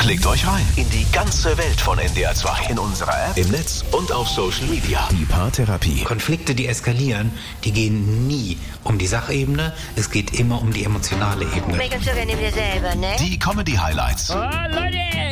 Klickt euch rein in die ganze Welt von NDR 2. In unserer App, im Netz und auf Social Media. Die Paartherapie. Konflikte, die eskalieren, die gehen nie um die Sachebene. Es geht immer um die emotionale Ebene. Meckern sogar neben dir selber, ne? Die Comedy-Highlights. Oh, Leute!